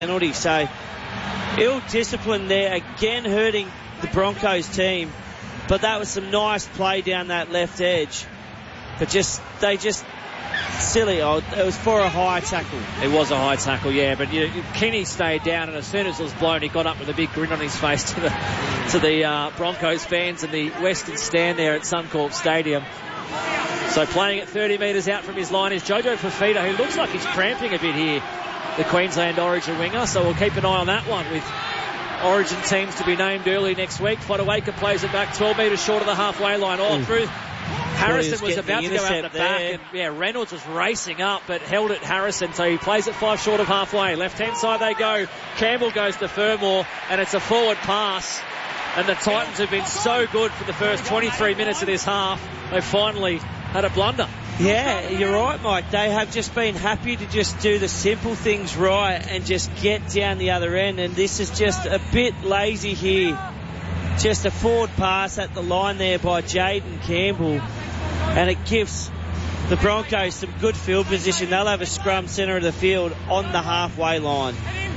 penalty. So ill discipline there, again hurting the Broncos team. But that was some nice play down that left edge. But they just silly. It was for a high tackle. It was a high tackle, yeah. But Kenny stayed down, and as soon as it was blown, he got up with a big grin on his face to the Broncos fans in the Western Stand there at Suncorp Stadium. So playing at 30 metres out from his line is Jojo Fifita, who looks like he's cramping a bit here, the Queensland Origin winger. So we'll keep an eye on that one with Origin teams to be named early next week. Fotuaika plays it back 12 metres short of the halfway line. Through. Harrison was about to go out the back, and Reynolds was racing up, but held it Harrison, so he plays it 5 short of halfway. Left-hand side they go. Campbell goes to Fermor, and it's a forward pass. And the Titans have been so good for the first 23 minutes of this half. They finally had a blunder. Yeah, you're right, Mike. They have just been happy to just do the simple things right and just get down the other end. And this is just a bit lazy here. Just a forward pass at the line there by Jaden Campbell. And it gives the Broncos some good field position. They'll have a scrum centre of the field on the halfway line.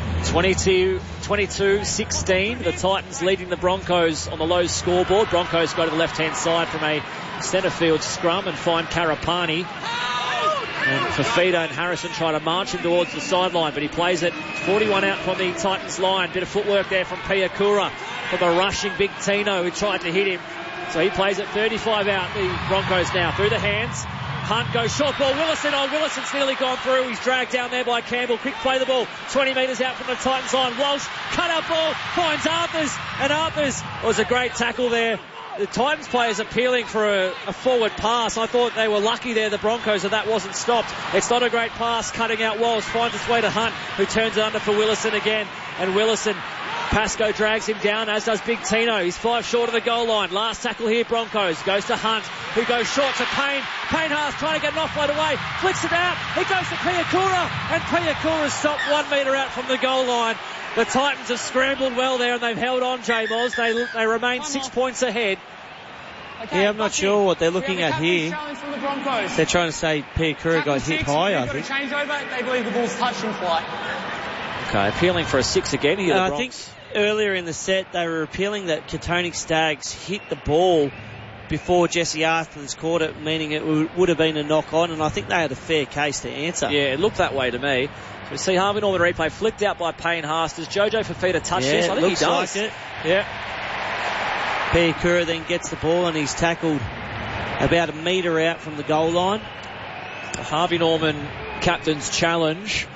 22-16. The Titans leading the Broncos on the low scoreboard. Broncos go to the left-hand side from a centre field scrum and find Karapani. And Fifita and Harrison try to march him towards the sideline, but he plays it 41 out from the Titans line. Bit of footwork there from Piakura, from a rushing Big Tino who tried to hit him. So he plays it 35 out, the Broncos now. Through the hands. Hunt goes short ball. Willison's nearly gone through. He's dragged down there by Campbell. Quick play the ball. 20 metres out from the Titans line. Walsh, cut out ball, finds Arthurs. And Arthurs was a great tackle there. The Titans players appealing for a forward pass. I thought they were lucky there, the Broncos, that wasn't stopped. It's not a great pass. Cutting out Walsh. Finds its way to Hunt, who turns it under for Willison again. And Willison, Pascoe drags him down, as does Big Tino. He's 5 short of the goal line. Last tackle here, Broncos. Goes to Hunt, who goes short to Payne. Payne-Haas trying to get an offload away. Flicks it out. It goes to Piakura. And Piakura stopped 1 metre out from the goal line. The Titans have scrambled well there, and they've held on, J-Moz. They remain 6 points ahead. Okay, yeah, I'm not sure what they're looking at here. The they're trying to say Piakura got hit high, I think. Change over. They believe the ball's touched in flight. Okay, appealing for a 6 again here. I think earlier in the set they were appealing that Katoni Staggs hit the ball before Jesse Arthurs caught it, meaning it would have been a knock on, and I think they had a fair case to answer. Yeah, it looked that way to me. So we see Harvey Norman replay, flicked out by Payne-Haas. Does Jojo Fifita touch this? I think he does. Like it. Yeah. Piakura then gets the ball and he's tackled about a metre out from the goal line. Harvey Norman captain's challenge.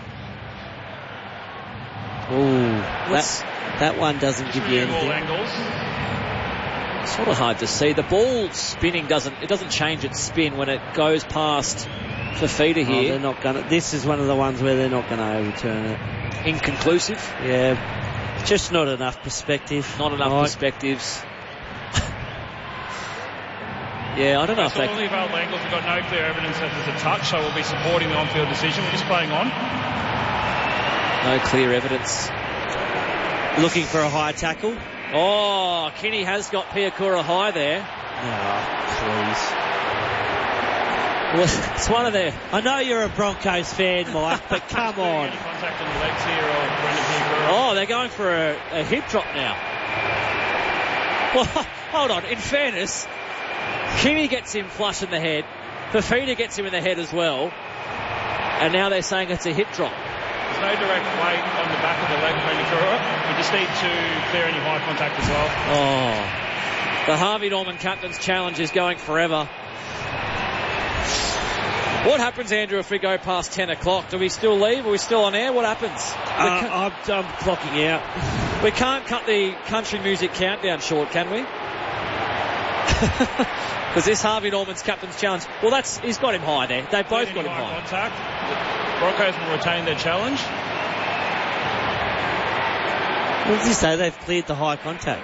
Ooh, that one doesn't give you anything. Sort of hard to see. The ball spinning doesn't change its spin when it goes past Fifita here. They're not gonna. This is one of the ones where they're not going to overturn it. Inconclusive. Yeah, just not enough perspective. Not enough perspectives. Yeah, I don't know if they... All the available angles have got no clear evidence that there's a touch, so we'll be supporting the on-field decision. We're just playing on. No clear evidence. Looking for a high tackle. Oh, Kenny has got Piakura high there. Oh, please. Well, it's one of their... I know you're a Broncos fan, Mike, but come on. Any contact on the legs here or Brendan Piakura? Oh, they're going for a hip drop now. Well, hold on. In fairness... Kenny gets him flush in the head. Fifita gets him in the head as well. And now they're saying it's a hip drop. There's no direct weight on the back of the leg of Piakura. We just need to clear any high contact as well. Oh. The Harvey Norman captain's challenge is going forever. What happens, Andrew, if we go past 10 o'clock? Do we still leave? Are we still on air? What happens? I'm clocking out. We can't cut the country music countdown short, can we? Because this Harvey Norman's captain's challenge. Well, he's got him high there. They've both got him high. Contact. The Broncos will retain their challenge. What did you say? They've cleared the high contact.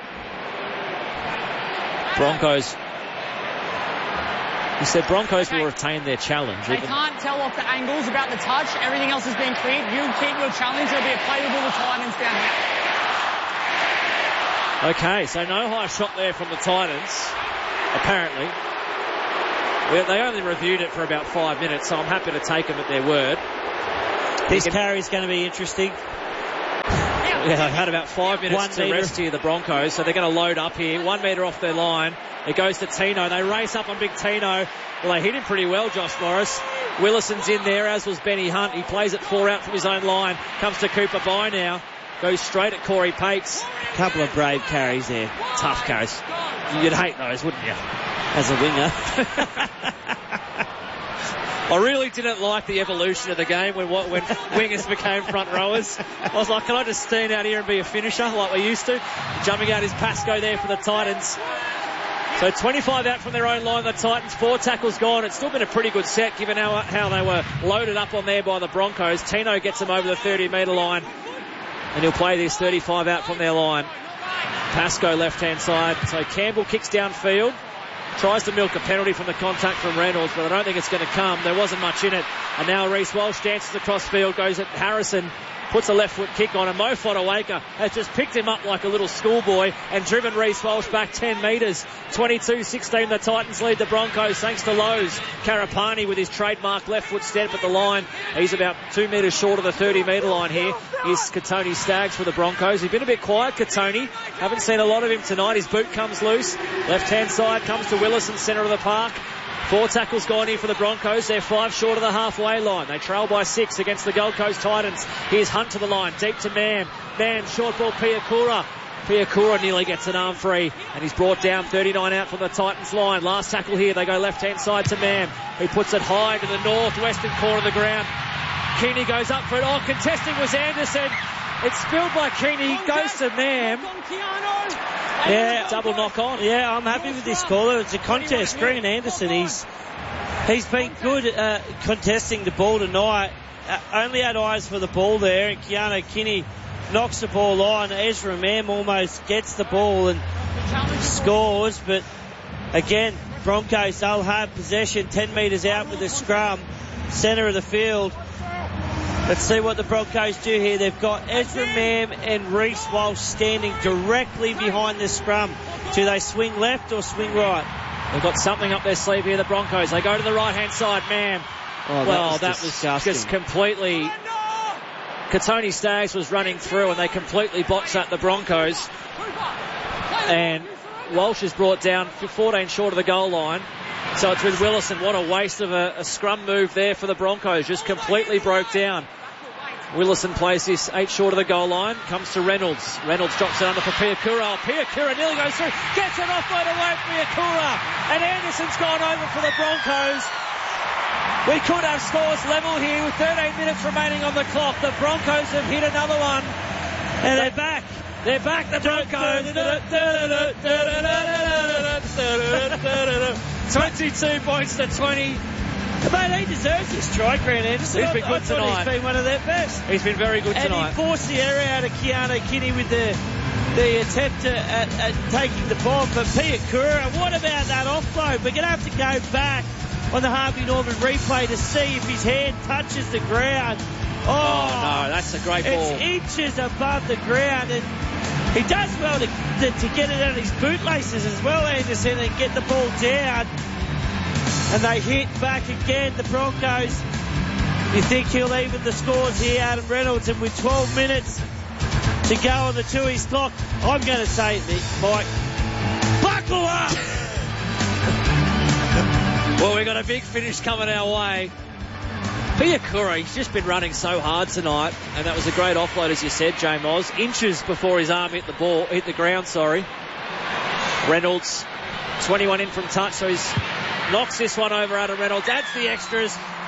Broncos. He said Broncos will retain their challenge. They can't tell off the angles about the touch. Everything else has been cleared. You keep your challenge. There'll be a play with all the Titans down here. Okay, so no high shot there from the Titans. Apparently. They only reviewed it for about 5 minutes, so I'm happy to take them at their word. This carry's going to be interesting. Yeah, they've had about 5 minutes to rest here, the Broncos, so they're going to load up here. 1 metre off their line. It goes to Tino. They race up on big Tino. Well, they hit him pretty well, Josh Morris. Willison's in there, as was Benny Hunt. He plays it 4 out from his own line. Comes to Cooper By now. Goes straight at Corey Pates. Couple of brave carries there. Tough carries. You'd hate those, wouldn't you? As a winger. I really didn't like the evolution of the game when wingers became front rowers. I was like, can I just stand out here and be a finisher like we used to? Jumping out is Pascoe there for the Titans. So 25 out from their own line, the Titans. 4 tackles gone. It's still been a pretty good set given how they were loaded up on there by the Broncos. Tino gets them over the 30-metre line. And he'll play this 35 out from their line. Pascoe left-hand side. So Campbell kicks downfield. Tries to milk a penalty from the contact from Reynolds, but I don't think it's going to come. There wasn't much in it. And now Reece Walsh dances across field, goes at Harrison, puts a left foot kick on, and Mo Fotuaika has just picked him up like a little schoolboy and driven Reece Walsh back 10 metres. 22-16, the Titans lead the Broncos thanks to Lowe's. Karapani with his trademark left foot step at the line. He's about 2 metres short of the 30-metre line here. Here's Katoni Staggs for the Broncos. He's been a bit quiet, Katoni. Haven't seen a lot of him tonight. His boot comes loose. Left-hand side comes to Willison, centre of the park. 4 tackles gone here for the Broncos. They're 5 short of the halfway line. They trail by 6 against the Gold Coast Titans. Here's Hunt to the line. Deep to Mam. Mam, short ball, Piakura. Piakura nearly gets an arm free. And he's brought down 39 out from the Titans line. Last tackle here. They go left-hand side to Mam. He puts it high to the northwestern corner of the ground. Keeney goes up for it. Oh, contesting was Anderson. It's spilled by Keeney. He goes to Mam. Yeah, double knock on. Yeah, I'm happy with this call. It's a contest. Green Anderson, he's been good contesting the ball tonight. Only had eyes for the ball there, and Keanu Kinney knocks the ball on. Ezra Mam almost gets the ball and scores, but again, Broncos, they'll have possession 10 metres out with the scrum, centre of the field. Let's see what the Broncos do here. They've got Ezra Mam and Reece Walsh standing directly behind the scrum. Do they swing left or swing right? They've got something up their sleeve here, the Broncos. They go to the right-hand side. Mam. Oh, that was just completely... Katoni Staggs was running through and they completely botched that, the Broncos. And Walsh is brought down 14 short of the goal line. So it's with Willison. What a waste of a scrum move there for the Broncos. Just completely broke down. Willison plays this 8 short of the goal line. Comes to Reynolds. Reynolds drops it under for Piakura. Piakura nearly goes through. Gets it off by the way of Piakura. And Anderson's gone over for the Broncos. We could have scores level here with 13 minutes remaining on the clock. The Broncos have hit another one. And they're back. They're back, the Broncos. 22 points to 20. Mate, he deserves this try, Grant Anderson. He's been good tonight. He's been one of their best. He's been very good tonight. And he forced the error out of Keanu Kinney with the attempt at taking the ball. But Piakura, what about that offload? We're going to have to go back on the Harvey Norman replay to see if his hand touches the ground. Oh no, that's a great ball. It's inches above the ground, and he does well to get it out of his bootlaces as well, Anderson, and get the ball down. And they hit back again, the Broncos. You think he'll even the scores here, Adam Reynolds, and with 12 minutes to go on the Tui's clock, I'm going to say it, Mike. Buckle up! Well, we've got a big finish coming our way. Piakura, he's just been running so hard tonight, and that was a great offload, as you said, James Oz. Inches before his arm hit the ground. Reynolds, 21 in from touch, so he's knocks this one over. Adam Reynolds adds the extras.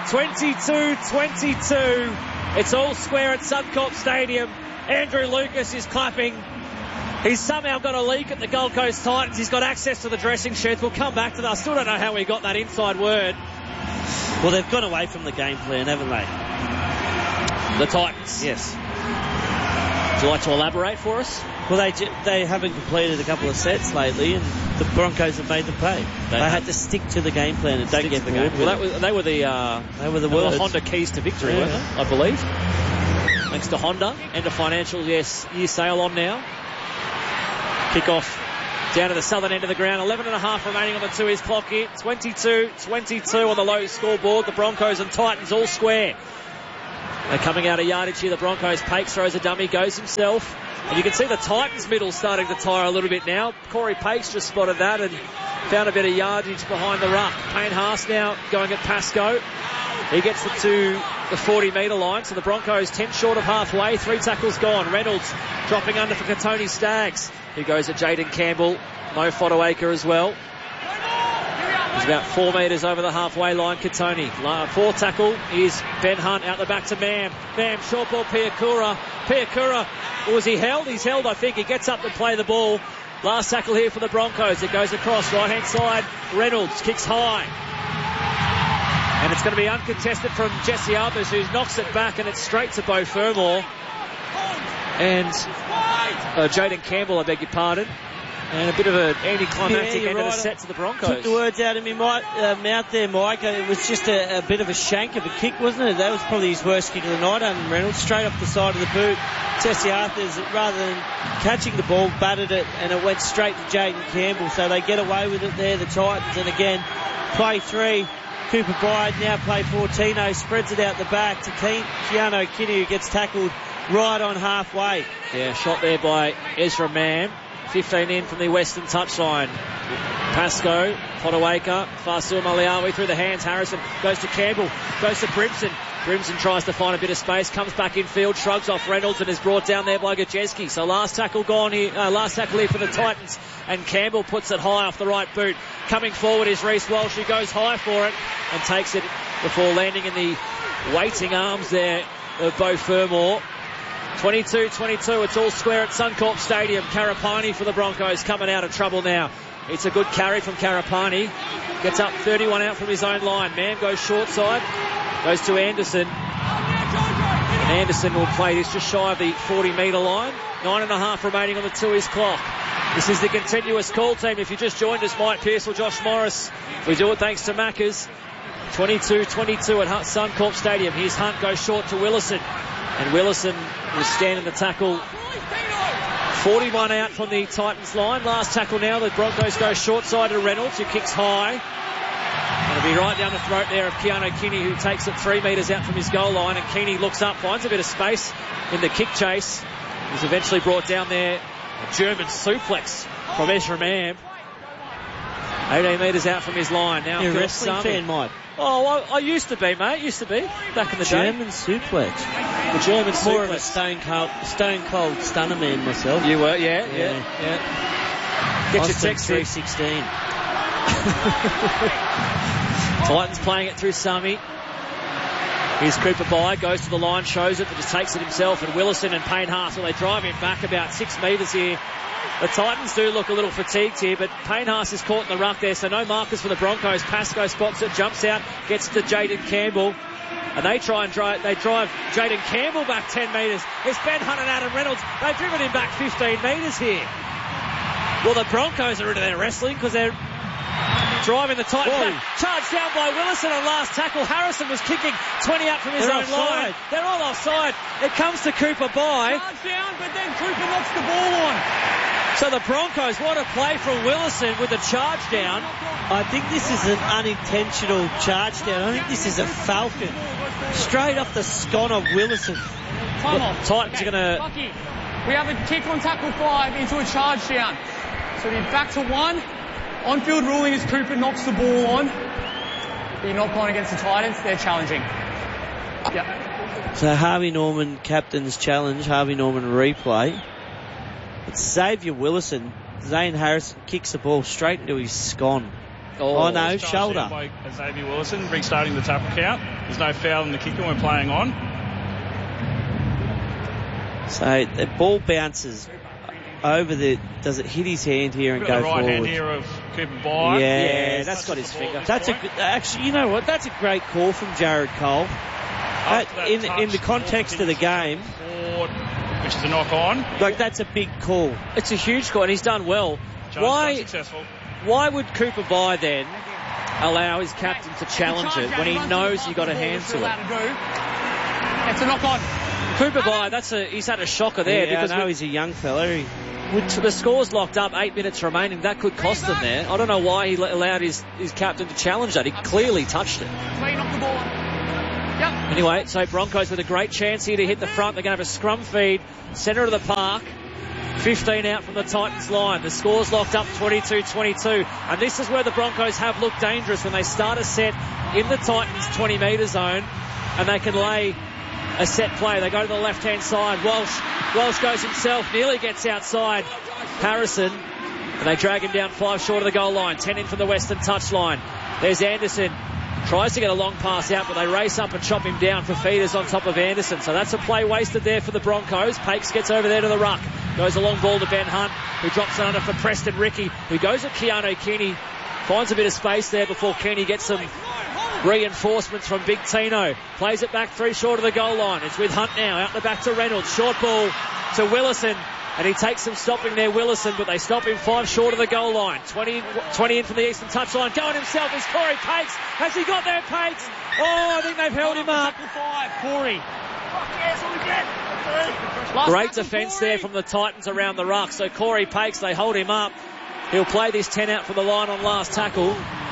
22-22. It's all square at Suncorp Stadium. Andrew Lucas is clapping. He's somehow got a leak at the Gold Coast Titans. He's got access to the dressing sheds. We'll come back to that. I still don't know how he got that inside word. Well, they've gone away from the game plan, haven't they? The Titans? Yes. Would you like to elaborate for us? Well, they haven't completed a couple of sets lately, and the Broncos have made them pay. They had to stick to the game plan and don't get the game. Well, they were the Honda keys to victory, weren't they? I believe. Thanks to Honda and to financial year sale on now. Kick off down to the southern end of the ground. 11.5 remaining on the Tui's clock here. 22-22 on the low scoreboard. The Broncos and Titans all square. They're coming out of yardage here, the Broncos. Pakes throws a dummy, goes himself. And you can see the Titans middle starting to tire a little bit now. Corey Pakes just spotted that and found a bit of yardage behind the ruck. Payne Haas now going at Pascoe. He gets it to the 40-metre line, so the Broncos 10 short of halfway. 3 tackles gone. Reynolds dropping under for Katoni Staggs, who goes at Jaden Campbell. Mo Fodawaker as well. He's about 4 metres over the halfway line, Katoni. 4th tackle is Ben Hunt out the back to Mam. Mam, short ball, Piakura. Piakura, was he held? He's held, I think. He gets up to play the ball. Last tackle here for the Broncos. It goes across, right-hand side. Reynolds kicks high. And it's going to be uncontested from Jesse Albers, who knocks it back, and it's straight to Beau Fermor. And Jaden Campbell, I beg your pardon. And a bit of an anticlimactic end of the set to the Broncos. Took the words out of my mouth there, Mike. It was just a bit of a shank of a kick, wasn't it? That was probably his worst kick of the night, and Reynolds straight off the side of the boot. Jesse Arthurs, rather than catching the ball, batted it, and it went straight to Jaden Campbell. So they get away with it there, the Titans. And again, play 3. Cooper Bryde, now play 4. Tino spreads it out the back to Keano Kinney, who gets tackled right on halfway. Yeah, shot there by Ezra Mam. 15 in from the western touchline. Pascoe, Fodawaker, Fasil Maliawi through the hands. Harrison goes to Campbell, goes to Brimson. Brimson tries to find a bit of space, comes back in field, shrugs off Reynolds, and is brought down there by Gajeski. So last tackle here for the Titans, and Campbell puts it high off the right boot. Coming forward is Reece Walsh, who goes high for it and takes it before landing in the waiting arms there of Beau Fermor. 22-22, it's all square at Suncorp Stadium. Karapani for the Broncos coming out of trouble now. It's a good carry from Karapani. Gets up 31 out from his own line. Man goes short side, goes to Anderson. And Anderson will play this just shy of the 40-metre line. 9.5 remaining on the 2-ish clock. This is the continuous call team. If you just joined us, Mike Pearce or Josh Morris. We do it thanks to Macca's. 22-22 at Suncorp Stadium. Here's Hunt, goes short to Willison. And Willison will stand in the tackle. 41 out from the Titans line. Last tackle now. The Broncos go short side to Reynolds, who kicks high. And it'll be right down the throat there of Keano Kinney, who takes it 3 metres out from his goal line. And Kinney looks up, finds a bit of space in the kick chase. He's eventually brought down there. A German suplex from Ezra Mam. 18 metres out from his line. Now you're a wrestling fan, Mike. Oh, I used to be, mate. Used to be. Back in the day. German suplex. The German suplex. More of a stone cold stunner man myself. You were, yeah. Get your text 316. Titans playing it through Sami. Here's Cooper Bye, goes to the line, shows it, but just takes it himself. And Willison and Payne Haas, well, they drive him back about 6 metres here. The Titans do look a little fatigued here, but Payne Haas is caught in the ruck there, so no markers for the Broncos. Pascoe spots it, jumps out, gets to Jaden Campbell. And they drive Jaden Campbell back 10 metres. It's Ben Hunt and Adam Reynolds. They've driven him back 15 metres here. Well, the Broncos are into their wrestling because they're driving the Titans back. Charged down by Willison on last tackle. Harrison was kicking 20 out from his own line. They're all offside. It comes to Cooper Bye. Charge down, but then Cooper knocks the ball on. So the Broncos, what a play from Willison with the charge down. I think this is an unintentional charge down. I think this is a falcon. Straight off the scon of Willison. Time off. Titans are going to... Lucky. We have a kick on tackle 5 into a charge down. So we're back to 1. On-field ruling is Cooper knocks the ball on. But you're not going against the Titans. They're challenging. Yep. So Harvey Norman captain's challenge. Harvey Norman replay. It's Xavier Willison. Zane Harrison kicks the ball straight into his scon. Oh no, shoulder. By Xavier Willison, restarting the tackle count. There's no foul in the kick and we're playing on. So the ball bounces over does it hit his hand here and go forward? The right hand here of Cooper Bye. Yeah, that's got his finger. Actually, you know what? That's a great call from Jared Cole. In the context of the game. Forward, which is a knock on. Like, that's a big call. It's a huge call, and he's done well. Why would Cooper Bye then allow his captain to challenge it when he knows he got a hand to it? It's a knock on. Cooper Bye, he's had a shocker there. Yeah, because I know he's a young fella. With the score's locked up, 8 minutes remaining, that could cost them there. I don't know why he allowed his captain to challenge that. He clearly touched it. Knock the ball on. Anyway, so Broncos with a great chance here to hit the front. They're going to have a scrum feed, centre of the park. 15 out from the Titans line. The score's locked up 22-22. And this is where the Broncos have looked dangerous when they start a set in the Titans 20-metre zone and they can lay a set play. They go to the left-hand side. Walsh goes himself, nearly gets outside Harrison. And they drag him down 5 short of the goal line. 10 in from the western touchline. There's Anderson. Tries to get a long pass out, but they race up and chop him down. Fifita's on top of Anderson. So that's a play wasted there for the Broncos. Pakes gets over there to the ruck. Goes a long ball to Ben Hunt, who drops it under for Preston Ricky, who goes at Keanu Kenny. Finds a bit of space there before Kenny gets some reinforcements from Big Tino. Plays it back 3 short of the goal line. It's with Hunt now. Out the back to Reynolds. Short ball to Willison. And he takes some stopping there, Willison, but they stop him 5 short of the goal line. 20 in from the eastern touchline. Going himself is Corey Pakes. Has he got there, Pakes? Oh, I think they've held him up. 5, Corey. Great defence there from the Titans around the ruck. So Corey Pakes, they hold him up. He'll play this 10 out from the line on last tackle.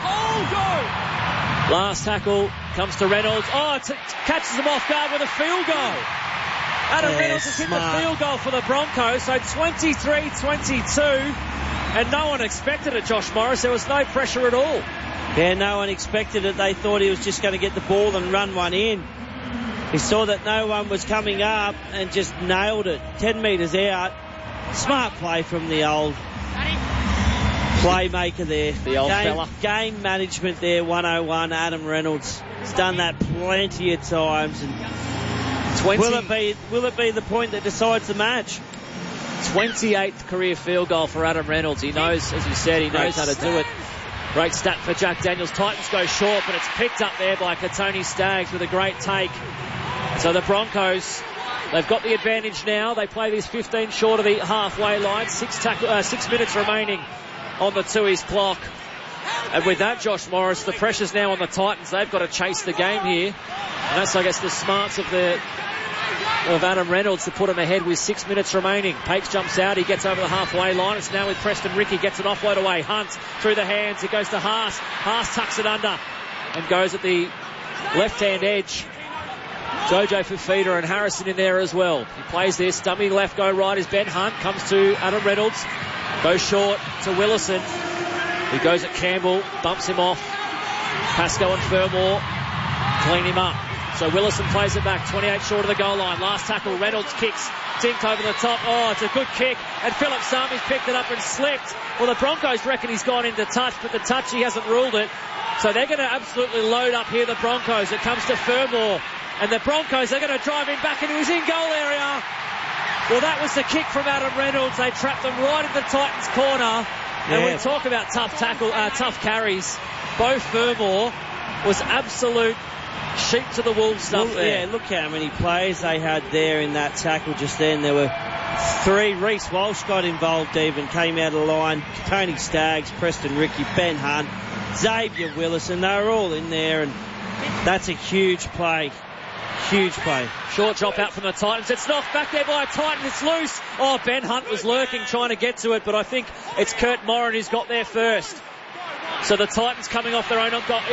Last tackle comes to Reynolds. Oh, catches him off guard with a field goal. Adam Reynolds has hit the field goal for the Broncos, so 23-22, and no one expected it, Josh Morris. There was no pressure at all. Yeah, no one expected it. They thought he was just going to get the ball and run one in. He saw that no one was coming up and just nailed it. 10 metres out. Smart play from the old playmaker there. The old fella. Game management there, 101, Adam Reynolds. He's done that plenty of times. And will it be the point that decides the match? 28th career field goal for Adam Reynolds. He knows, as you said, he knows how to do it. Great stat for Jack Daniels. Titans go short, but it's picked up there by Katoni Staggs with a great take. So the Broncos, they've got the advantage now. They play these 15 short of the halfway line. 6 minutes remaining on the Tui's clock. And with that, Josh Morris, the pressure's now on the Titans. They've got to chase the game here. And that's, I guess, the smarts of Adam Reynolds to put him ahead with 6 minutes remaining. Pakes jumps out. He gets over the halfway line. It's now with Preston Ricky. Gets an offload away. Hunt through the hands. It goes to Haas. Haas tucks it under and goes at the left-hand edge. Jojo Fifita and Harrison in there as well. He plays this. Dummy left, go right is Ben Hunt. Comes to Adam Reynolds. Goes short to Willison. He goes at Campbell. Bumps him off. Pascoe and Fermor clean him up. So Willison plays it back, 28 short of the goal line. Last tackle, Reynolds kicks, dinked over the top. Oh, it's a good kick. And Philip Sami's picked it up and slipped. Well, the Broncos reckon he's gone into touch, but the touch, he hasn't ruled it. So they're going to absolutely load up here, the Broncos. It comes to Fermor. And the Broncos, they're going to drive him back into his in-goal area. Well, that was the kick from Adam Reynolds. They trapped them right in the Titans' corner. And we talk about tough carries. Bo Fermor was absolute sheep to the wolves stuff there. Yeah, look how many players they had there in that tackle just then. There were 3. Reece Walsh got involved even, came out of the line. Tony Staggs, Preston Ricky, Ben Hunt, Xavier Willison. They were all in there, and that's a huge play. Huge play. Short drop out from the Titans. It's knocked back there by a Titan. It's loose. Oh, Ben Hunt was lurking, trying to get to it, but I think it's Kurt Moran who's got there first. So the Titans coming off their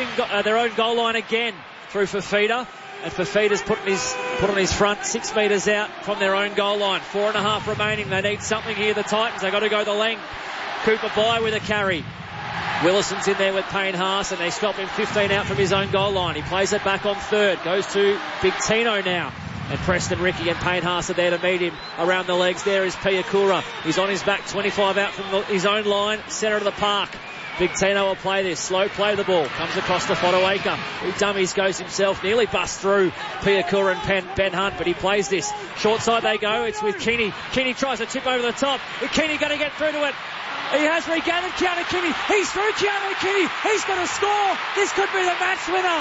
own goal line again through Fifita. And Fifita's put on his front 6 metres out from their own goal line. 4.5 remaining. They need something here, the Titans. They've got to go the length. Cooper by with a carry. Willison's in there with Payne Haas, and they stop him 15 out from his own goal line. He plays it back on third. Goes to Big Tino now. And Preston Ricky and Payne Haas are there to meet him. Around the legs there is Piakura. He's on his back, 25 out from his own line, centre of the park. Big Tino will play this. Slow play the ball. Comes across to Fotuaika. He dummies, goes himself. Nearly busts through Piakura and Ben Hunt, but he plays this. Short side they go. It's with Kenny. Kenny tries to tip over the top. Is Kenny going to get through to it? He has regathered Keanu Kenny. He's through Keanu Kenny. He's going to score. This could be the match winner.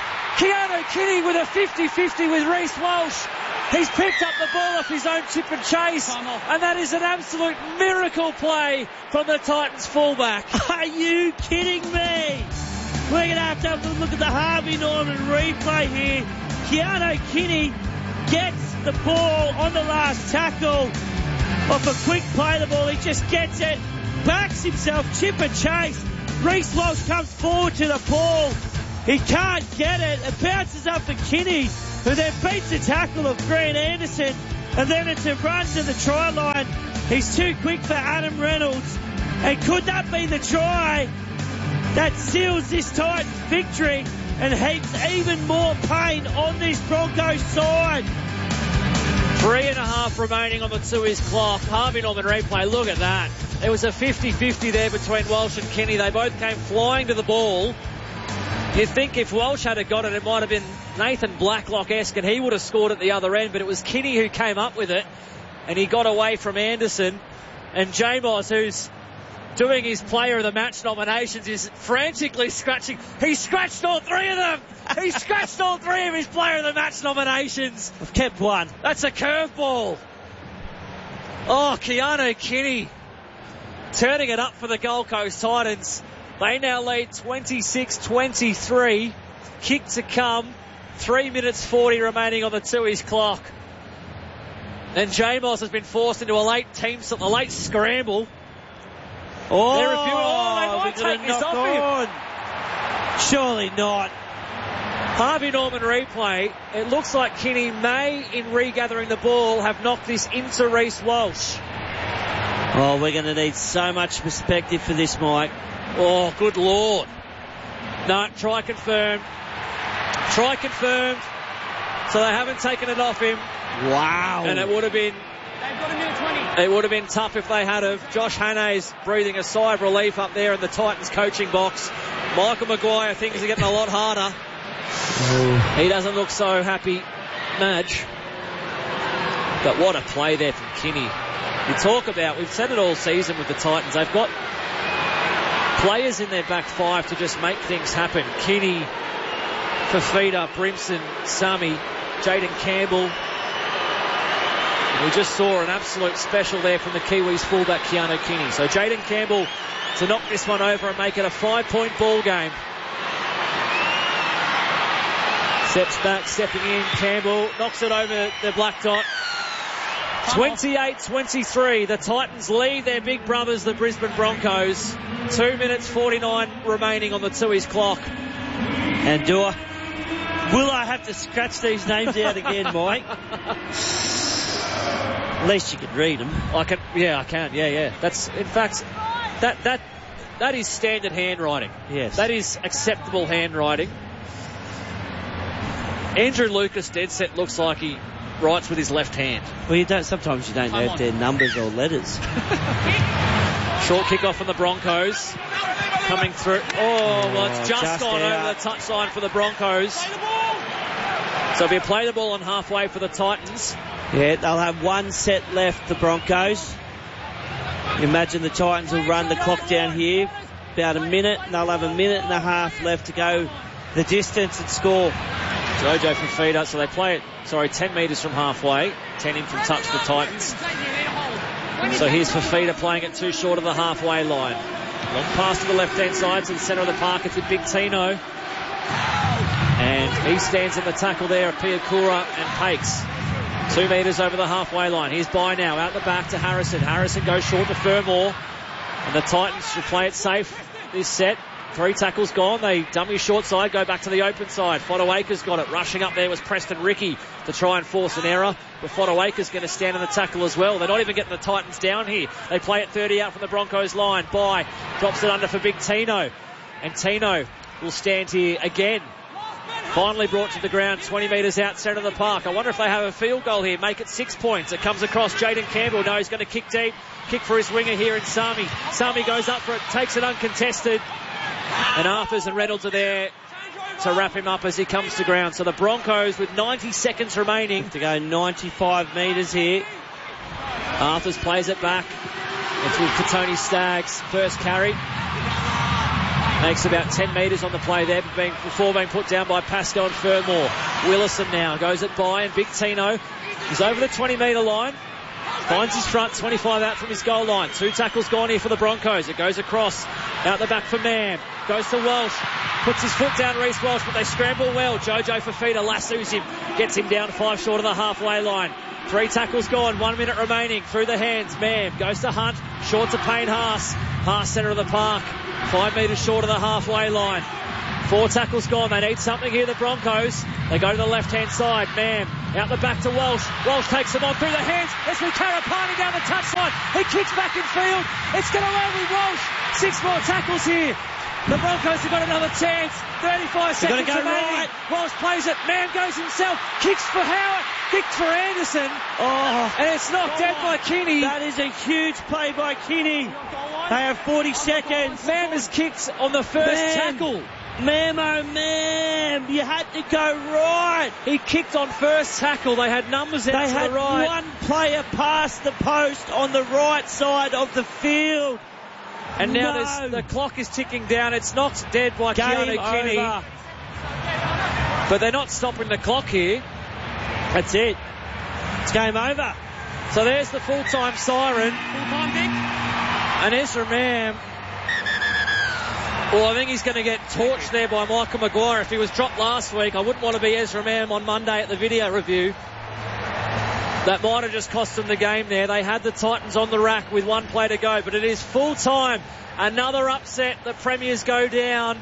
Keanu Kenny with a 50-50 with Reece Walsh. He's picked up the ball off his own chip and chase. And that is an absolute miracle play from the Titans fullback. Are you kidding me? We're going to have a look at the Harvey Norman replay here. Keanu Kenny gets the ball on the last tackle. Off a quick play the ball, he just gets it. Backs himself, chip and chase. Reece Walsh comes forward to the ball. He can't get it. It bounces up for Kinney, who then beats the tackle of Grant Anderson. And then it's a run to the try line. He's too quick for Adam Reynolds. And could that be the try that seals this Titans victory and heaps even more pain on this Broncos side? 3.5 remaining on the Tui's clock. Harvey Norman replay. Look at that. It was a 50-50 there between Walsh and Kinney. They both came flying to the ball. You'd think if Walsh had got it, it might have been Nathan Blacklock-esque and he would have scored at the other end, but it was Kinney who came up with it and he got away from Anderson. And Jamos, who's doing his player of the match nominations, is frantically scratching. He scratched all three of them. He scratched all three of his player of the match nominations. I've kept one. That's a curveball. Oh, Keanu Kinney turning it up for the Gold Coast Titans. They now lead 26-23. Kick to come. 3 minutes 40 remaining on the Tui's clock. And Jamos has been forced into a late scramble. Oh, they might take this off him. Surely not. Harvey Norman replay. It looks like Kinney may, in regathering the ball, have knocked this into Reece Walsh. Oh, we're going to need so much perspective for this, Mike. Oh, good Lord. No, try confirmed. Try confirmed. So they haven't taken it off him. Wow. And it would have been... They've got a minute 20. It would have been tough if they had have. Josh Hannay's breathing a sigh of relief up there in the Titans coaching box. Michael Maguire, things are getting a lot harder. He doesn't look so happy, Madge. But what a play there from Kinney. You talk about, we've said it all season with the Titans, they've got players in their back five to just make things happen. Kinney, Fafita, Brimson, Sami, Jaden Campbell. And we just saw an absolute special there from the Kiwis fullback Keanu Kinney. So Jaden Campbell to knock this one over and make it a 5-point ball game. Steps back, stepping in, Campbell knocks it over the black dot. 28-23, the Titans lead their big brothers, the Brisbane Broncos. 2 minutes 49 remaining on the Tui's clock. And will I have to scratch these names out again, Mike? At least you could read them. I can. Yeah. That's, in fact, that is standard handwriting. Yes. That is acceptable handwriting. Andrew Lucas dead set looks like he writes with his left hand. Well, sometimes you don't know if they're numbers or letters. Short kick off from the Broncos. Coming through. Oh, well, it's just gone over the touchline for the Broncos. So it'll be a play the ball on halfway for the Titans. Yeah, they'll have one set left, the Broncos. Imagine the Titans will run the clock down here. About a minute, and they'll have a minute and a half left to go the distance and score. Jojo Fafita, so they play it, 10 metres from halfway. 10 in from touch for the Titans. So here's Fafita playing it too short of the halfway line. Long pass to the left-hand side to the centre of the park. It's with Big Tino. And he stands in the tackle there of Piakura and Pakes. 2 metres over the halfway line. Here's By now out the back to Harrison. Harrison goes short to Fermor. And the Titans should play it safe this set. 3 tackles gone. They dummy short side, go back to the open side. Fodawaker's got it. Rushing up there was Preston Ricky to try and force an error. But Fodawaker's going to stand in the tackle as well. They're not even getting the Titans down here. They play it 30 out from the Broncos line. By drops it under for Big Tino. And Tino will stand here again. Finally brought to the ground 20 metres out centre of the park. I wonder if they have a field goal here. Make it 6 points. It comes across Jaden Campbell. No, he's going to kick deep. Kick for his winger here in Sami. Sami goes up for it. Takes it uncontested. And Arthurs and Reynolds are there to wrap him up as he comes to ground. So the Broncos with 90 seconds remaining. To go 95 metres here. Arthurs plays it back. It's with Tony Staggs. First carry. Makes about 10 metres on the play there before being put down by Pascoe and Fermor. Willison now goes it by, and Big Tino is over the 20-metre line. Finds his front, 25 out from his goal line. 2 tackles gone here for the Broncos. It goes across, out the back for Mann. Goes to Walsh. Puts his foot down, Reece Walsh, but they scramble well. Jojo Fafita lassos him. Gets him down 5 short of the halfway line. 3 tackles gone, 1 minute remaining. Through the hands, Mann goes to Hunt. Short to Payne Haas. Haas centre of the park. 5 metres short of the halfway line. 4 tackles gone. They need something here, the Broncos. They go to the left-hand side. Mam out the back to Walsh. Walsh takes them on through the hands. It's with Karapani down the touchline. He kicks back in field. It's going to land with Walsh. 6 more tackles here. The Broncos have got another chance. 35 seconds remaining. Right. Walsh plays it. Mam goes himself. Kicks for Howard. Kicks for Anderson. And it's knocked out by Kinney. That is a huge play by Kinney. They have 40 seconds. Mam has kicked on the first tackle. Mam, oh Mam, you had to go right. He kicked on first tackle. They had numbers out to the right. They had one player past the post on the right side of the field. And now the clock is ticking down. It's knocked dead by Keanu Kinney. But they're not stopping the clock here. That's it. It's game over. So there's the full-time siren. Full-time, Vic. And Ezra Mam, well, I think he's going to get torched there by Michael Maguire. If he was dropped last week, I wouldn't want to be Ezra Mam on Monday at the video review. That might have just cost them the game there. They had the Titans on the rack with 1 play to go, but it is full-time. Another upset. The Premiers go down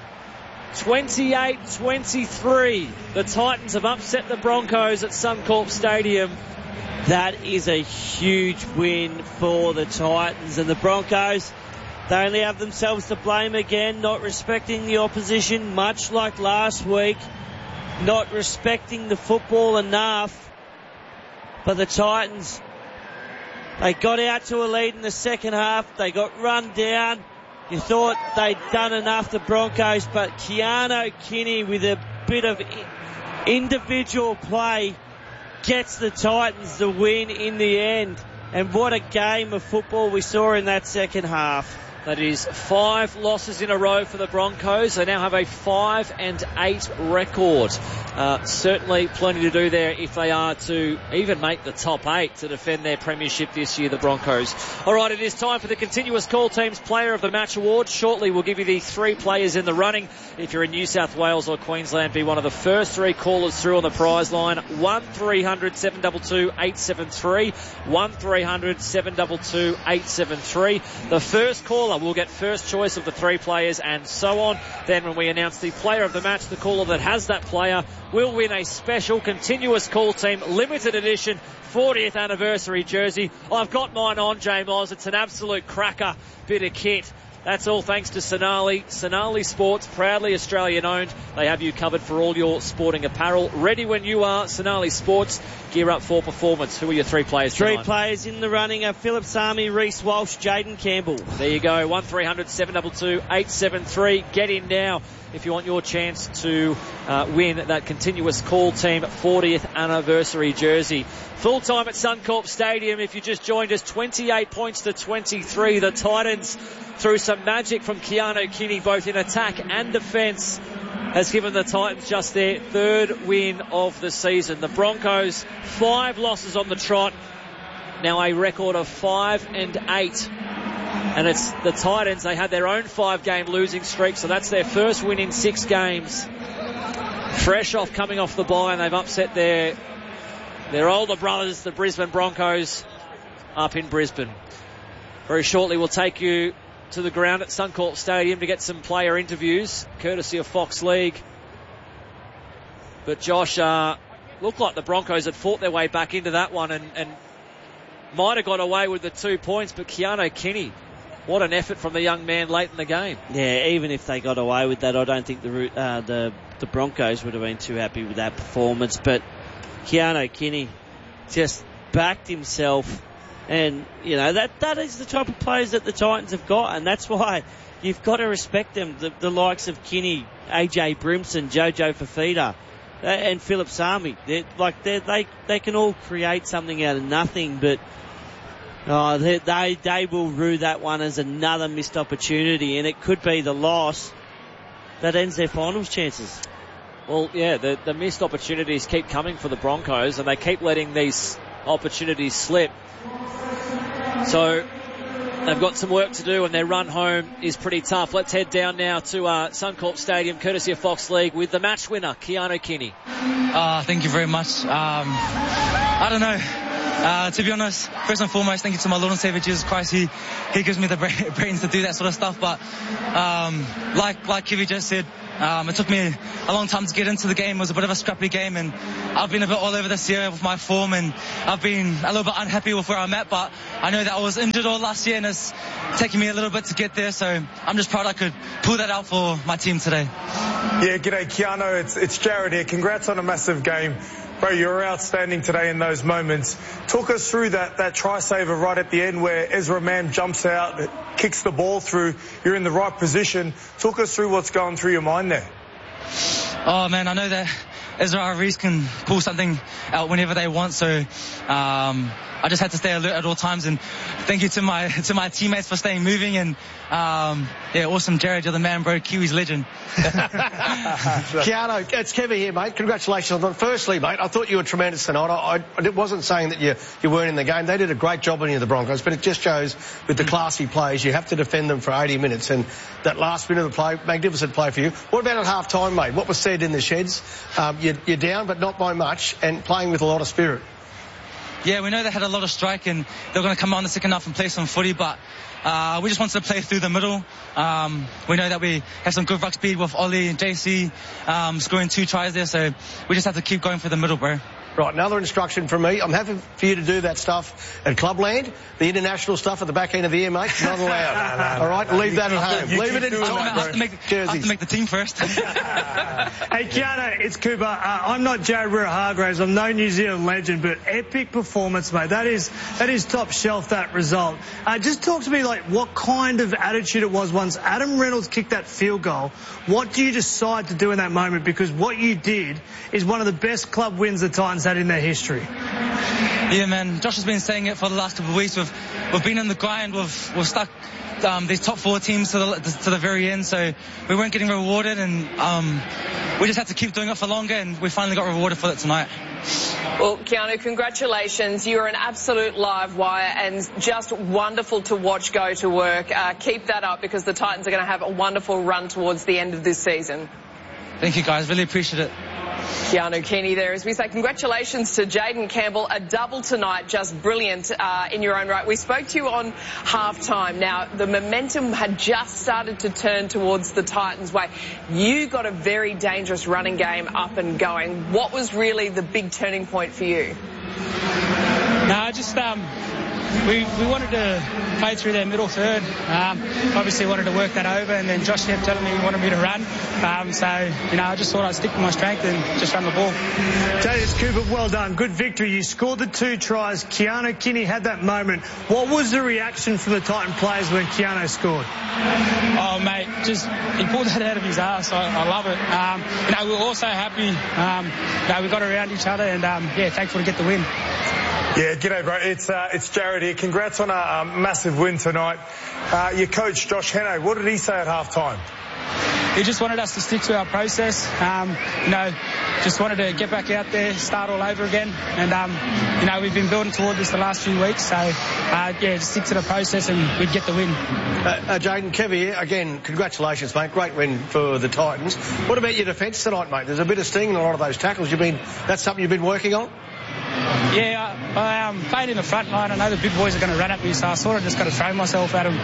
28-23. The Titans have upset the Broncos at Suncorp Stadium. That is a huge win for the Titans, and the Broncos, they only have themselves to blame again, not respecting the opposition, much like last week, not respecting the football enough. But the Titans, they got out to a lead in the second half. They got run down. You thought they'd done enough, the Broncos, but Keanu Kinney with a bit of individual play gets the Titans the win in the end. And what a game of football we saw in that second half. That is 5 losses in a row for the Broncos. They now have a 5-8 record. Certainly plenty to do there if they are to even make the top 8 to defend their premiership this year, the Broncos. All right, it is time for the Continuous Call Team's Player of the Match Award. Shortly we'll give you the 3 players in the running. If you're in New South Wales or Queensland, be one of the first 3 callers through on the prize line. 1300 722 873. 1300 722 873. The first caller will get first choice of the 3 players and so on. Then when we announce the player of the match, the caller that has that player will win a special Continuous Call Team limited edition 40th anniversary jersey. I've got mine on, J. Moz. It's an absolute cracker bit of kit. That's all thanks to Sonali. Sonali Sports, proudly Australian owned. They have you covered for all your sporting apparel. Ready when you are. Sonali Sports, gear up for performance. Who are your 3 players tonight? 3 players in the running are Philip Sami, Reece Walsh, Jaden Campbell. There you go. 1300 722 873. Get in now if you want your chance to win that Continuous Call Team 40th anniversary jersey. Full time at Suncorp Stadium. If you just joined us, 28 points to 23. The Titans, through some magic from Keanu Kinney, both in attack and defence, has given the Titans just their 3rd win of the season. The Broncos, 5 losses on the trot. Now a record of 5-8. And it's the Titans. They had their own 5-game losing streak, so that's their first win in 6 games. Fresh off coming off the bye, and they've upset their older brothers, the Brisbane Broncos, up in Brisbane. Very shortly we'll take you to the ground at Suncorp Stadium to get some player interviews, courtesy of Fox League. But Josh, looked like the Broncos had fought their way back into that one and might have got away with the 2 points, but Keanu Kinney, what an effort from the young man late in the game. Yeah, even if they got away with that, I don't think the Broncos would have been too happy with that performance. But Keanu Kinney just backed himself, and you know that is the type of players that the Titans have got, and that's why you've got to respect them. The likes of Kinney, AJ Brimson, Jojo Fafita, and Philip Sami. They can all create something out of nothing, but they will rue that one as another missed opportunity, and it could be the loss that ends their finals chances. Well, yeah, the missed opportunities keep coming for the Broncos, and they keep letting these opportunities slip. So they've got some work to do, and their run home is pretty tough. Let's head down now to Suncorp Stadium, courtesy of Fox League, with the match winner, Keanu Kinney. Thank you very much. I don't know. To be honest, first and foremost, thank you to my Lord and Savior Jesus Christ. He gives me the brains to do that sort of stuff. But like Kiwi just said, it took me a long time to get into the game. It was a bit of a scrappy game, and I've been a bit all over this year with my form, and I've been a little bit unhappy with where I'm at. But I know that I was injured all last year, and it's taking me a little bit to get there. So I'm just proud I could pull that out for my team today. Yeah, g'day Keanu, it's Jared here. Congrats on a massive game. Bro, you were outstanding today in those moments. Talk us through that try saver right at the end where Ezra Mam jumps out, kicks the ball through. You're in the right position. Talk us through what's going through your mind there. Oh, man, I know that Ezra Reese can pull something out whenever they want, so I just had to stay alert at all times, and thank you to my teammates for staying moving, and yeah, awesome, Jared, you're the man, bro. Kiwi's legend. Keanu, it's Kevin here, mate. Congratulations. Firstly, mate, I thought you were tremendous tonight. I wasn't saying that you weren't in the game. They did a great job on you, the Broncos, but it just shows with the classy plays, you have to defend them for 80 minutes, and that last minute of the play, magnificent play for you. What about at half-time, mate? What was said in the sheds? You're down, but not by much, and playing with a lot of spirit. Yeah, we know they had a lot of strike, and they're going to come on the second half and play some footy, but we just wanted to play through the middle. We know that we have some good ruck speed with Ollie and JC scoring 2 tries there, so we just have to keep going for the middle, bro. Right, another instruction from me. I'm happy for you to do that stuff at Clubland. The international stuff at the back end of the year, mate, not allowed. All right, leave that at home. Leave it in home. I have to make the team first. Hey, Keanu, it's Cooper. I'm not Jared Waerea-Hargreaves. I'm no New Zealand legend, but epic performance, mate. That is top shelf, that result. Just talk to me, like, what kind of attitude it was once Adam Reynolds kicked that field goal. What do you decide to do in that moment? Because what you did is one of the best club wins the Titans had in their history. Yeah, man. Josh has been saying it for the last couple of weeks. We've been in the grind. We've stuck these top 4 teams to the very end, so we weren't getting rewarded, and we just had to keep doing it for longer, and we finally got rewarded for it tonight. Well, Keanu, congratulations. You're an absolute live wire and just wonderful to watch go to work. Keep that up, because the Titans are going to have a wonderful run towards the end of this season. Thank you, guys. Really appreciate it. Keanu Kenny there. As we say, congratulations to Jayden Campbell. A double tonight, just brilliant in your own right. We spoke to you on half-time. Now, the momentum had just started to turn towards the Titans' way. You got a very dangerous running game up and going. What was really the big turning point for you? No, just we wanted to play through their middle third. Obviously wanted to work that over, and then Josh kept telling me he wanted me to run. So, I just thought I'd stick to my strength and just run the ball. Jadis Cooper, well done. Good victory. You scored the 2 tries. Keanu Kinney had that moment. What was the reaction from the Titan players when Keanu scored? Oh, mate, he pulled that out of his ass. I love it. We were all so happy. We got around each other, and thankful to get the win. Yeah, g'day, bro. It's Jared here. Congrats on a massive win tonight. Your coach, Josh Hannay, what did he say at half-time? He just wanted us to stick to our process. Just wanted to get back out there, start all over again. And, we've been building toward this the last few weeks. So, just stick to the process and we'd get the win. Jayden, Kevy here. Again, congratulations, mate. Great win for the Titans. What about your defence tonight, mate? There's a bit of sting in a lot of those tackles. That's something you've been working on? Yeah, I played in the front line. I know the big boys are going to run at me, so I sort of just got to throw myself at them.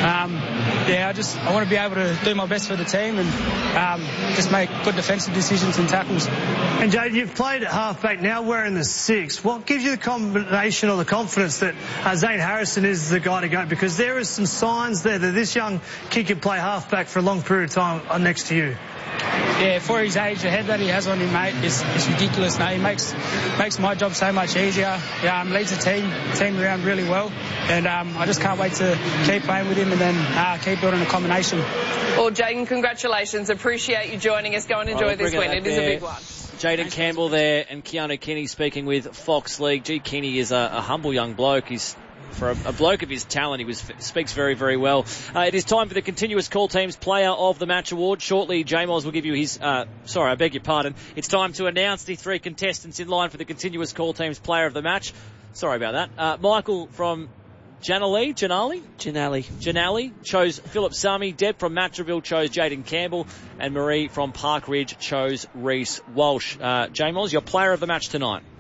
I want to be able to do my best for the team and just make good defensive decisions and tackles. And Jade, you've played at halfback, now wearing the 6. What gives you the combination or the confidence that Zane Harrison is the guy to go? Because there are some signs there that this young kid can play halfback for a long period of time next to you. Yeah, for his age, the head that he has on him, mate, is ridiculous. Now, he makes my job so much easier. Leads the team around really well, and I just can't wait to keep playing with him and then keep building a combination. Well, Jayden, congratulations. Appreciate you joining us. Go and enjoy this win. It is a big one. Jayden Campbell there and Keanu Kenny speaking with Fox League. G. Kenny is a humble young bloke. For a bloke of his talent, he speaks very, very well. It is time for the Continuous Call Team's Player of the Match award. Shortly, J-Moz will give you his... I beg your pardon. It's time to announce the 3 contestants in line for the Continuous Call Team's Player of the Match. Sorry about that. Michael from Janali chose Philip Sami. Deb from Matraville chose Jayden Campbell. And Marie from Park Ridge chose Reece Walsh. J-Moz, your Player of the Match tonight.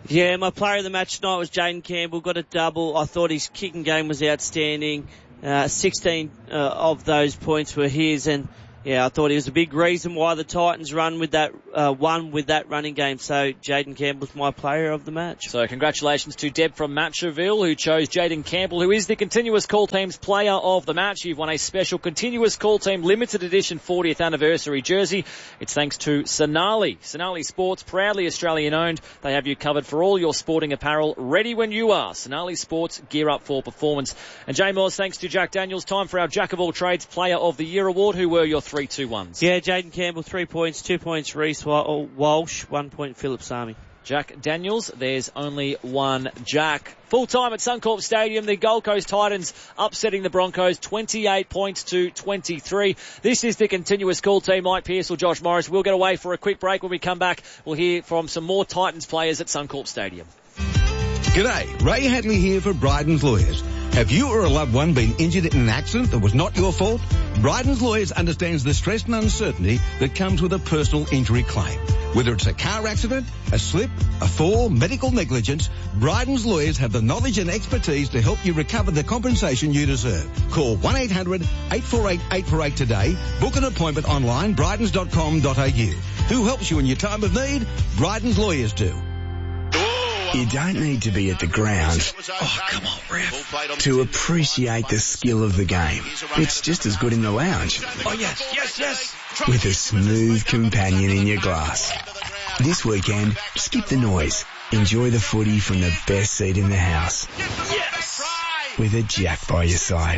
Yeah, my player of the match tonight was Jayden Campbell. Got a double. I thought his kicking game was outstanding. 16 of those points were his, and yeah, I thought he was a big reason why the Titans won with that running game. So Jayden Campbell's my player of the match. So congratulations to Deb from Matcherville, who chose Jayden Campbell, who is the Continuous Call Team's player of the match. You've won a special Continuous Call Team limited edition 40th anniversary jersey. It's thanks to Sonali. Sonali Sports, proudly Australian owned. They have you covered for all your sporting apparel, ready when you are. Sonali Sports, gear up for performance. And Jay Moores, thanks to Jack Daniels. Time for our Jack of all trades player of the year award. Who were your 3-2-1s? Yeah, Jayden Campbell, 3 points, 2 points Reece Walsh, 1 point Philip Sami. Jack Daniels, there's only one Jack. Full time at Suncorp Stadium, the Gold Coast Titans upsetting the Broncos 28 points to 23. This is the Continuous Call Team, Mike Pearce or Josh Morris. We'll get away for a quick break. When we come back, we'll hear from some more Titans players at Suncorp Stadium. G'day, Ray Hadley here for Bryden's Lawyers. Have you or a loved one been injured in an accident that was not your fault? Bryden's Lawyers understands the stress and uncertainty that comes with a personal injury claim. Whether it's a car accident, a slip, a fall, medical negligence, Bryden's Lawyers have the knowledge and expertise to help you recover the compensation you deserve. Call 1-800-848-848 today. Book an appointment online, brydens.com.au. Who helps you in your time of need? Bryden's Lawyers do. You don't need to be at the ground, come on, ref, to appreciate the skill of the game. It's just as good in the lounge. Oh, yes. With a smooth companion in your glass. This weekend, skip the noise. Enjoy the footy from the best seat in the house. Yes! With a Jack by your side.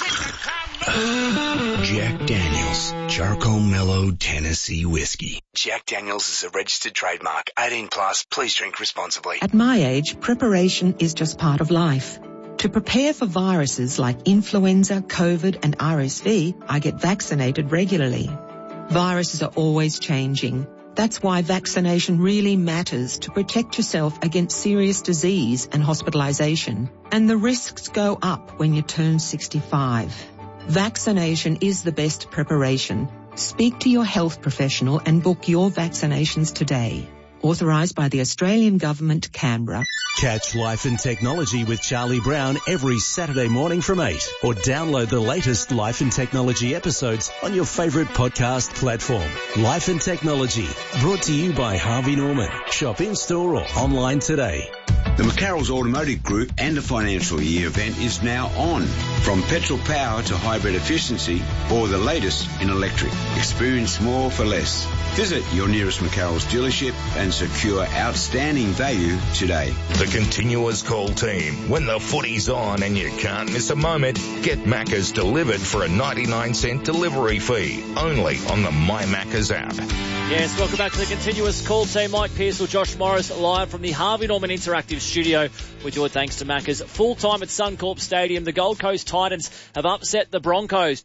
Jack Daniels, Charcoal Mellow Tennessee Whiskey. Jack Daniels is a registered trademark. 18 plus. Please drink responsibly. At my age, preparation is just part of life. To prepare for viruses like influenza, COVID and RSV, I get vaccinated regularly. Viruses are always changing. That's why vaccination really matters to protect yourself against serious disease and hospitalization. And the risks go up when you turn 65. Vaccination is the best preparation. Speak to your health professional and book your vaccinations today. Authorised by the Australian Government, Canberra. Catch Life and Technology with Charlie Brown every Saturday morning from 8, or download the latest Life and Technology episodes on your favourite podcast platform. Life and Technology, brought to you by Harvey Norman. Shop in-store or online today. The McCarroll's Automotive Group and the Financial Year event is now on. From petrol power to hybrid efficiency, or the latest in electric. Experience more for less. Visit your nearest McCarroll's dealership and secure outstanding value today. The Continuous Call Team. When the footy's on and you can't miss a moment, get Macca's delivered for a 99-cent delivery fee. Only on the My Macca's app. Yes, welcome back to the Continuous Call Team. Mike Pearce or Josh Morris live from the Harvey Norman Interactive Studio with your thanks to Macca's. Full time at Suncorp Stadium. The Gold Coast Titans have upset the Broncos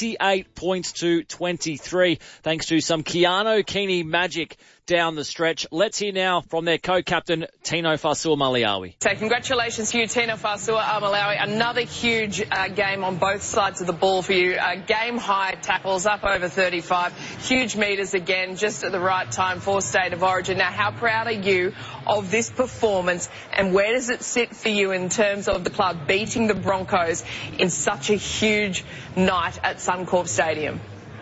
28 points to 23 thanks to some Keano Keeney magic down the stretch. Let's hear now from their co-captain, Tino Fa'asuamaleaui. So congratulations to you, Tino Fa'asuamaleaui. Another huge game on both sides of the ball for you. Game-high tackles, up over 35. Huge metres again, just at the right time for State of Origin. Now, how proud are you of this performance, and where does it sit for you in terms of the club beating the Broncos in such a huge night at Suncorp Stadium?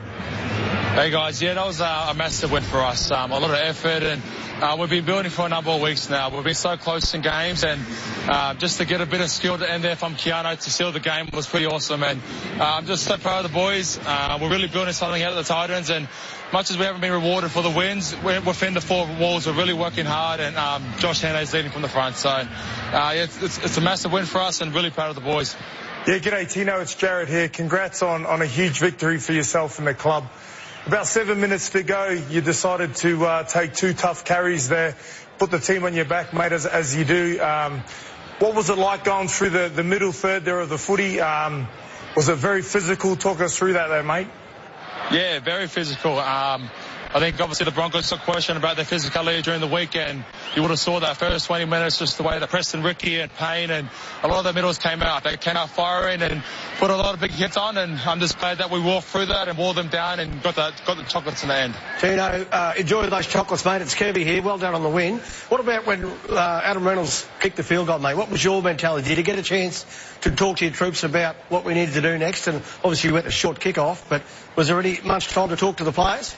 Hey guys, yeah, that was a massive win for us. A lot of effort, and we've been building for a number of weeks now. We've been so close in games, and just to get a bit of skill to end there from Keano to seal the game was pretty awesome. And I'm just so proud of the boys. We're really building something out of the Titans, and much as we haven't been rewarded for the wins, we're within the four walls. We're really working hard, and Josh Hannay's leading from the front. So it's a massive win for us, and really proud of the boys. Yeah, g'day Tino, it's Jared here. Congrats on a huge victory for yourself and the club. About 7 minutes to go, you decided to take 2 tough carries there, put the team on your back, mate, as you do. What was it like going through the middle third there of the footy? Was it very physical? Talk us through that there, mate. Yeah, very physical. I think obviously the Broncos took question about their physicality during the week, and you would have saw that first 20 minutes, just the way that Preston Ricky and Payne and a lot of the middles came out. They came out firing and put a lot of big hits on, and I'm just glad that we walked through that and wore them down and got the chocolates in the end. Tino, enjoy those chocolates, mate. It's Kirby here. Well done on the win. What about when Adam Reynolds kicked the field goal, mate? What was your mentality? Did you get a chance to talk to your troops about what we needed to do next? And obviously you went a short kick-off, but was there any much time to talk to the players?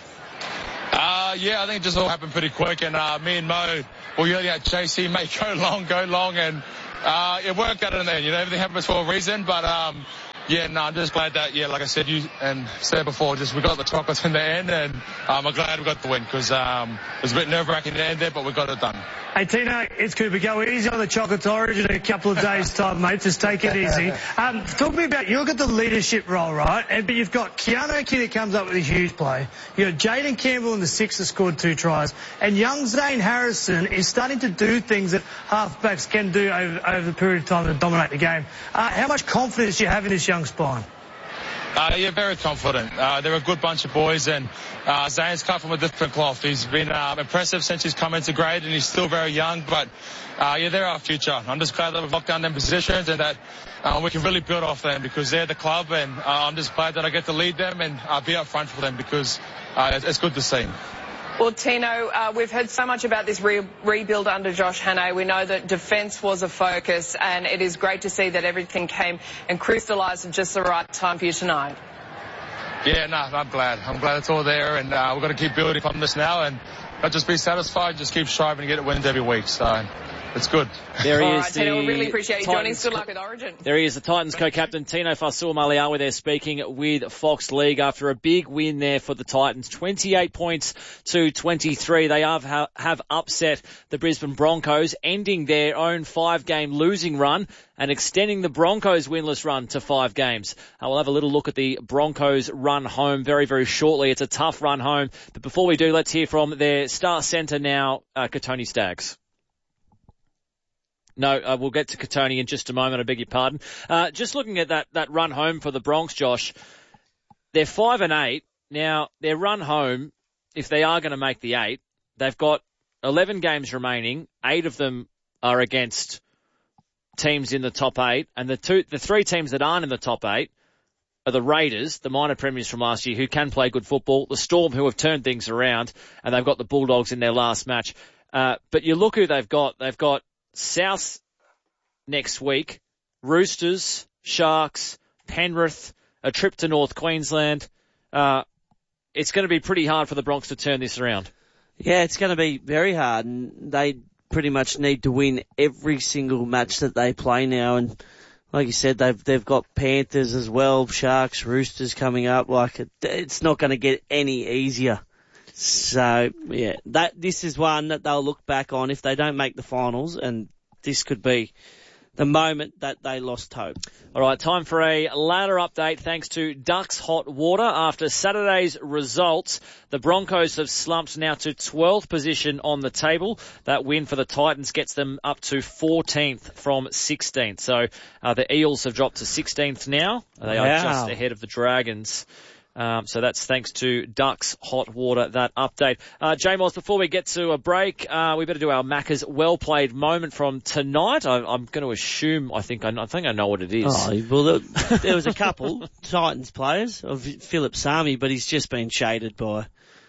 Yeah, I think it just all happened pretty quick, and me and Mo were yelling at JC, mate, go long, and it worked out in the end. You know, everything happens for a reason, but yeah, no, I'm just glad that, yeah, like I said, you and said before, just we got the chocolates in the end, and I'm glad we got the win, because it was a bit nerve-wracking in the end there, but we got it done. Hey, Tino, it's Cooper. Go easy on the Chocolates Origin in a couple of days' time, mate. Just take it easy. Talk to me about, you've got the leadership role, right? But you've got Keanu Kenny comes up with a huge play. You've got Jaden Campbell in the sixth that scored 2 tries. And young Zane Harrison is starting to do things that halfbacks can do over the period of time to dominate the game. How much confidence do you have in this young spine? Yeah, very confident. They're a good bunch of boys, and Zane's cut from a different cloth. He's been impressive since he's come into grade, and he's still very young, but yeah, they're our future. I'm just glad that we've locked down them positions and that we can really build off them, because they're the club, and I'm just glad that I get to lead them and be up front for them, because it's good to see. Well, Tino, we've heard so much about this rebuild under Josh Hannay. We know that defence was a focus, and it is great to see that everything came and crystallised at just the right time for you tonight. Yeah, no, I'm glad. I'm glad it's all there, and we've got to keep building on this now and not just be satisfied, just keep striving to get wins every week. So it's good. There he all is. right, Tino, we really appreciate you joining us. Good luck with Origin. There he is, the Titans co-captain Tino Fa'asuamaleaui there speaking with Fox League after a big win there for the Titans. 28 points to 23. They have upset the Brisbane Broncos, ending their own 5-game losing run and extending the Broncos' winless run to 5 games. We'll have a little look at the Broncos' run home very, very shortly. It's a tough run home. But before we do, let's hear from their star centre now, Kotoni Staggs. No, we'll get to Kotoni in just a moment, I beg your pardon. Just looking at that run home for the Bronx, Josh, they're 5-8. Now, their run home, if they are going to make the 8, they've got 11 games remaining. 8 of them are against teams in the top 8, and the 3 teams that aren't in the top 8 are the Raiders, the minor premiers from last year, who can play good football, the Storm, who have turned things around, and they've got the Bulldogs in their last match. But you look who they've got. They've got South next week, Roosters, Sharks, Penrith, a trip to North Queensland. It's going to be pretty hard for the Bronx to turn this around. Yeah, it's going to be very hard, and they pretty much need to win every single match that they play now. And like you said, they've got Panthers as well, Sharks, Roosters coming up. It's not going to get any easier. So, yeah, this is one that they'll look back on if they don't make the finals, and this could be the moment that they lost hope. All right, time for a ladder update thanks to Ducks Hot Water. After Saturday's results, the Broncos have slumped now to 12th position on the table. That win for the Titans gets them up to 14th from 16th. So the Eels have dropped to 16th now. They are just ahead of the Dragons. So that's thanks to Ducks Hot Water, that update. J-Moss, before we get to a break, we better do our Macca's well-played moment from tonight. I'm going to assume, I think I know what it is. Oh, well, there was a couple Titans players of Philip Sami, but he's just been shaded by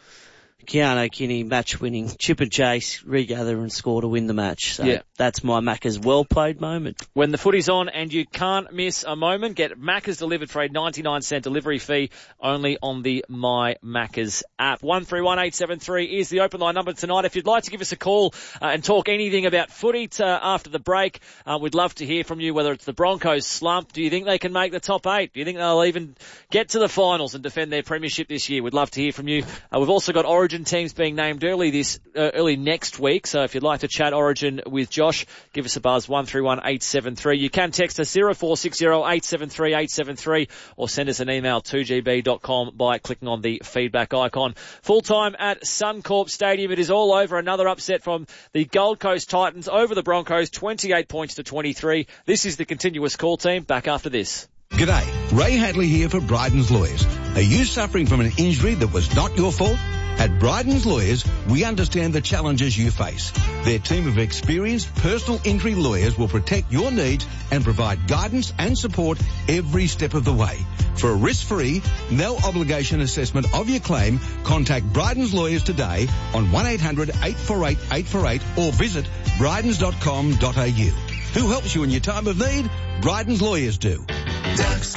Keanu Kenny, match-winning chip and chase, regather and score to win the match. So that's my Macca's well-played moment. When the footy's on and you can't miss a moment, get Macca's delivered for a 99-cent delivery fee only on the My Macca's app. 131873 is the open line number tonight. If you'd like to give us a call and talk anything about footy after the break, we'd love to hear from you, whether it's the Broncos slump. Do you think they can make the top 8? Do you think they'll even get to the finals and defend their premiership this year? We'd love to hear from you. We've also got Origin teams being named early next week. So if you'd like to chat Origin with Josh, give us a buzz, 131873. You can text us 0460 873 873 or send us an email 2gb.com by clicking on the feedback icon. Full time at Suncorp Stadium. It is all over. Another upset from the Gold Coast Titans over the Broncos, 28 points to 23. This is the continuous call team. Back after this. G'day, Ray Hadley here for Bryden's Lawyers. Are you suffering from an injury that was not your fault? At Bryden's Lawyers, we understand the challenges you face. Their team of experienced personal injury lawyers will protect your needs and provide guidance and support every step of the way. For a risk-free, no-obligation assessment of your claim, contact Bryden's Lawyers today on 1-800-848-848 or visit brydens.com.au. Who helps you in your time of need? Bryden's Lawyers do.